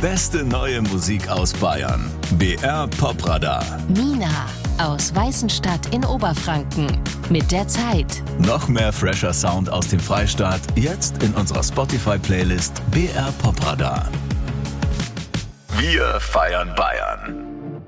beste neue Musik aus Bayern. BR Popradar. Nina aus Weißenstadt in Oberfranken mit der Zeit. Noch mehr fresher Sound aus dem Freistaat, jetzt in unserer Spotify-Playlist BR Popradar. Wir feiern Bayern.